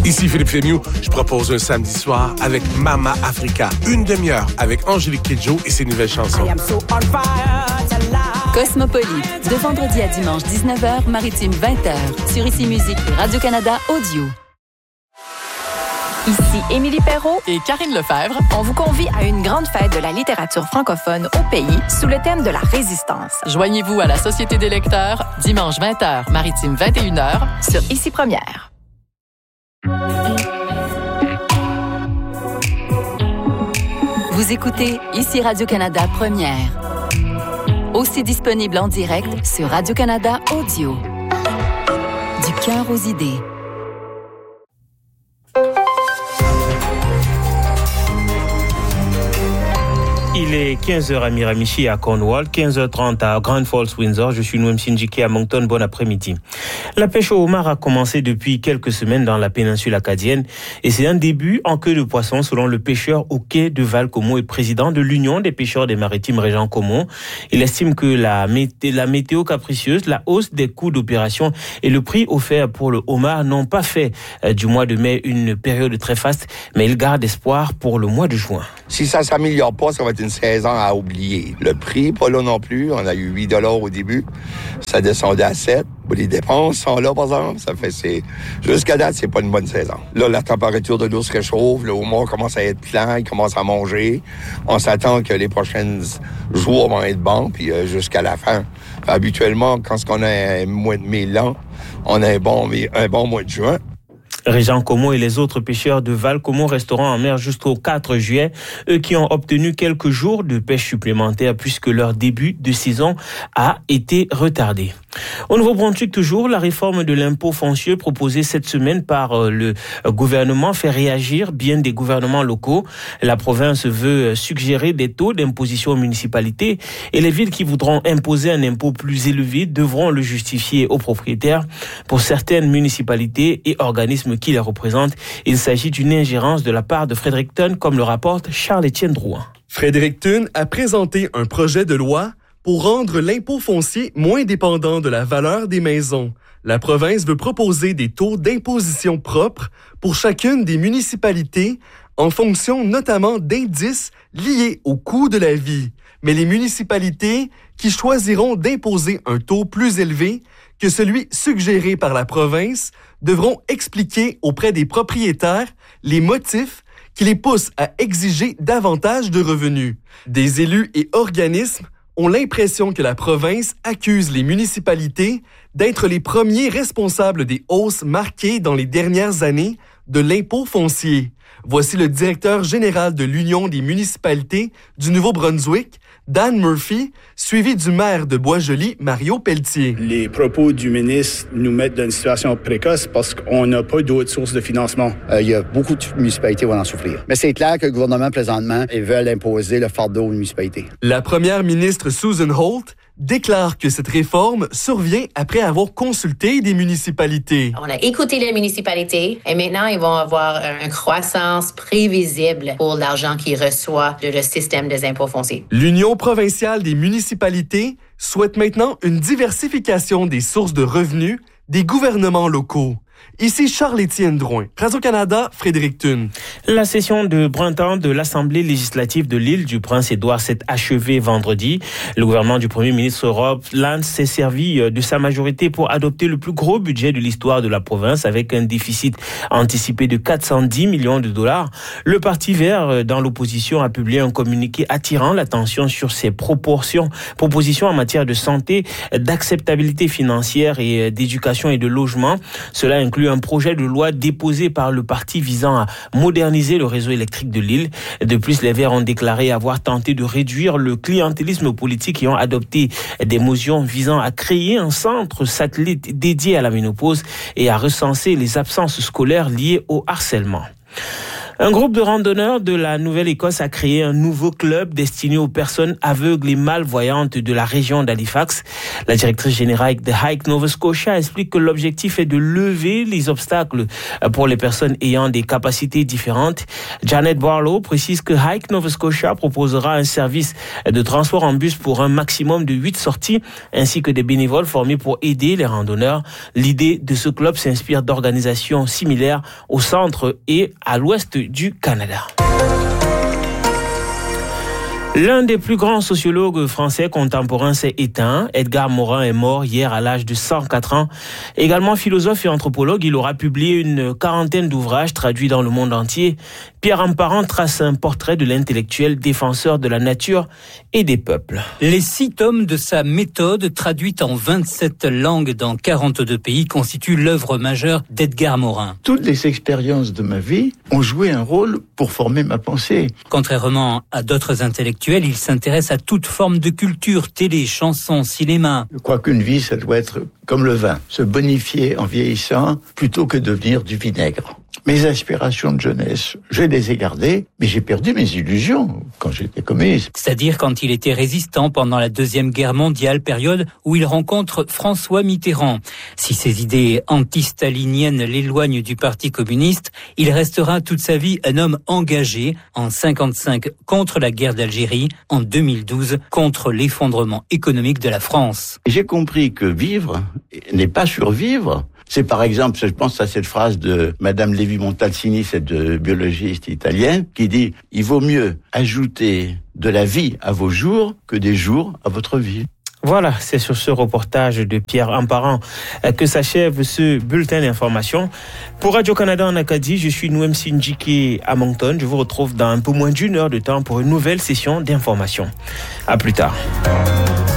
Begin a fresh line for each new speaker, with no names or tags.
Ici Philippe Fémieux, je propose un samedi soir avec Mama Africa. Une demi-heure avec Angélique Kidjo et ses nouvelles chansons.
Cosmopolite, de vendredi à dimanche 19h, maritime 20h, sur Ici Musique et Radio-Canada Audio.
Ici Émilie Perrault
et Karine Lefebvre.
On vous convie à une grande fête de la littérature francophone au pays sous le thème de la résistance.
Joignez-vous à la Société des lecteurs, dimanche 20h, maritime 21h,
sur Ici Première.
Vous écoutez Ici Radio-Canada Première. Aussi disponible en direct sur Radio-Canada Audio. Du cœur aux idées.
Il est 15h à Miramichi à Cornwall, 15h30 à Grand Falls, Windsor. Je suis Noem Sinjiki à Moncton. Bon après-midi. La pêche au homard a commencé depuis quelques semaines dans la péninsule acadienne et c'est un début en queue de poisson selon le pêcheur au quai de Val-Comeau et président de l'Union des pêcheurs des maritimes Régent Comeau. Il estime que la météo capricieuse, la hausse des coûts d'opération et le prix offert pour le homard n'ont pas fait du mois de mai une période très faste, mais il garde espoir pour le mois de juin.
Si ça s'améliore pas, ça va être une saison à oublier. Le prix, pas là non plus. On a eu 8 $ au début. Ça descendait à 7. Les dépenses sont là, par exemple. Jusqu'à date, c'est pas une bonne saison. Là, la température de l'eau se réchauffe. Le homard commence à être plein. Il commence à manger. On s'attend que les prochains jours vont être bons, puis jusqu'à la fin. Habituellement, quand on a un mois de mai lent, on a un bon mois de juin.
Régent Comeau et les autres pêcheurs de Val-Comeau resteront en mer jusqu'au 4 juillet, eux qui ont obtenu quelques jours de pêche supplémentaires puisque leur début de saison a été retardé. Au Nouveau-Brunswick toujours, la réforme de l'impôt foncier proposée cette semaine par le gouvernement fait réagir bien des gouvernements locaux. La province veut suggérer des taux d'imposition aux municipalités et les villes qui voudront imposer un impôt plus élevé devront le justifier aux propriétaires. Pour certaines municipalités et organismes qui les représentent, il s'agit d'une ingérence de la part de Fredericton, comme le rapporte Charles-Étienne Drouin.
Fredericton a présenté un projet de loi pour rendre l'impôt foncier moins dépendant de la valeur des maisons. La province veut proposer des taux d'imposition propres pour chacune des municipalités en fonction notamment d'indices liés au coût de la vie. Mais les municipalités qui choisiront d'imposer un taux plus élevé que celui suggéré par la province devront expliquer auprès des propriétaires les motifs qui les poussent à exiger davantage de revenus. Des élus et organismes ont l'impression que la province accuse les municipalités d'être les premiers responsables des hausses marquées dans les dernières années de l'impôt foncier. Voici le directeur général de l'Union des municipalités du Nouveau-Brunswick, Dan Murphy, suivi du maire de Boisjoli, Mario Pelletier.
Les propos du ministre nous mettent dans une situation précoce parce qu'on n'a pas d'autres sources de financement.
Il y a beaucoup de municipalités qui vont en souffrir. Mais c'est clair que le gouvernement, présentement, veut imposer le fardeau aux municipalités.
La première ministre Susan Holt déclare que cette réforme survient après avoir consulté des municipalités.
On a écouté les municipalités et maintenant, ils vont avoir une croissance prévisible pour l'argent qu'ils reçoivent de le système des impôts fonciers.
L'Union provinciale des municipalités souhaite maintenant une diversification des sources de revenus des gouvernements locaux. Ici Charles-Étienne Drouin, Radio-Canada, Fredericton.
La session de printemps de l'Assemblée législative de l'île du Prince-Édouard s'est achevée vendredi. Le gouvernement du Premier ministre Rob Lance s'est servi de sa majorité pour adopter le plus gros budget de l'histoire de la province avec un déficit anticipé de 410 millions de dollars. Le Parti vert, dans l'opposition, a publié un communiqué attirant l'attention sur ses propositions en matière de santé, d'acceptabilité financière et d'éducation et de logement. Cela inclut un projet de loi déposé par le parti visant à moderniser le réseau électrique de l'île. De plus, les Verts ont déclaré avoir tenté de réduire le clientélisme politique et ont adopté des motions visant à créer un centre satellite dédié à la ménopause et à recenser les absences scolaires liées au harcèlement. Un groupe de randonneurs de la Nouvelle-Écosse a créé un nouveau club destiné aux personnes aveugles et malvoyantes de la région d'Halifax. La directrice générale de Hike Nova Scotia explique que l'objectif est de lever les obstacles pour les personnes ayant des capacités différentes. Janet Barlow précise que Hike Nova Scotia proposera un service de transport en bus pour un maximum de 8 sorties, ainsi que des bénévoles formés pour aider les randonneurs. L'idée de ce club s'inspire d'organisations similaires au centre et à l'ouest du Canada. L'un des plus grands sociologues français contemporains s'est éteint. Edgar Morin est mort hier à l'âge de 104 ans. Également philosophe et anthropologue, il aura publié une quarantaine d'ouvrages traduits dans le monde entier. Pierre Amparan trace un portrait de l'intellectuel défenseur de la nature et des peuples.
Les 6 tomes de sa méthode, traduite en 27 langues dans 42 pays, constituent l'œuvre majeure d'Edgar Morin.
Toutes les expériences de ma vie ont joué un rôle pour former ma pensée.
Contrairement à d'autres intellectuels, il s'intéresse à toute forme de culture, télé, chansons, cinéma.
Je crois qu'une vie, ça doit être comme le vin, se bonifier en vieillissant plutôt que devenir du vinaigre. Mes aspirations de jeunesse, je les ai gardées, mais j'ai perdu mes illusions quand j'étais communiste.
C'est-à-dire quand il était résistant pendant la Deuxième Guerre mondiale, période où il rencontre François Mitterrand. Si ses idées anti-staliniennes l'éloignent du Parti communiste, il restera toute sa vie un homme engagé en 1955 contre la guerre d'Algérie, en 2012 contre l'effondrement économique de la France.
J'ai compris que vivre n'est pas survivre. C'est par exemple, je pense à cette phrase de Madame Levi-Montalcini, cette biologiste italienne, qui dit « Il vaut mieux ajouter de la vie à vos jours que des jours à votre vie ».
Voilà, c'est sur ce reportage de Pierre Amparan que s'achève ce bulletin d'information. Pour Radio-Canada en Acadie, je suis Nouem Sindjiki à Moncton. Je vous retrouve dans un peu moins d'1 heure de temps pour une nouvelle session d'information. À plus tard.